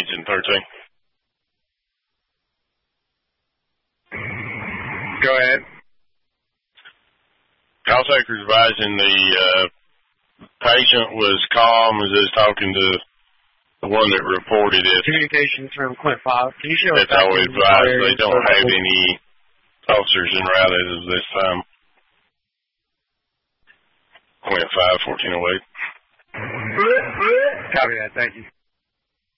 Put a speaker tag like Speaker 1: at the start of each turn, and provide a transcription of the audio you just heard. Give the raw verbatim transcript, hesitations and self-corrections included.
Speaker 1: engine thirteen.
Speaker 2: Go ahead.
Speaker 1: Call taker advising the uh, patient was calm, was just talking to the one that reported it.
Speaker 2: Communications from Clint five. Can you show
Speaker 1: That's how we advise. They don't have any officers en route as of this time. Clint five, fourteen oh eight.
Speaker 2: Copy that. Thank you.